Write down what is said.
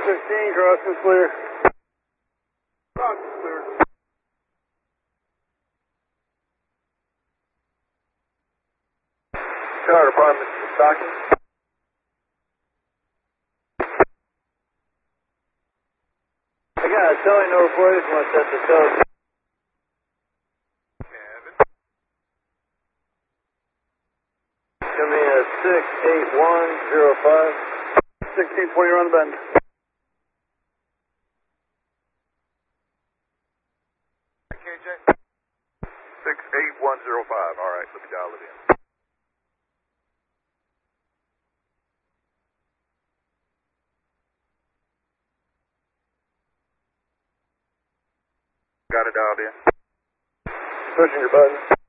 15, crossing clear. Crossing clear. Fire department, stocking. I got a towing over for you if you want to set the tow. Give me a 68105. 1620 around the bend. KJ? 68105. All right, let me dial it in. Got it dialed in. Pushing your button.